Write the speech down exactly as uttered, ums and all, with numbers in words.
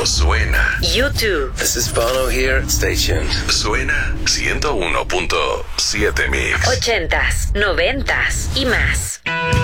Esto suena. YouTube. This is Bono here. Stay tuned. Suena ciento uno punto siete Mix. Ochentas, noventas y más.